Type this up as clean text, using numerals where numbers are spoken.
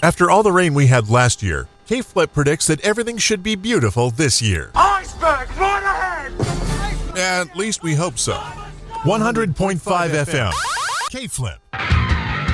After all the rain we had last year, K-Flip predicts that everything should be beautiful this year. Iceberg, right ahead! At least we hope so. 100.5 FM. K-Flip.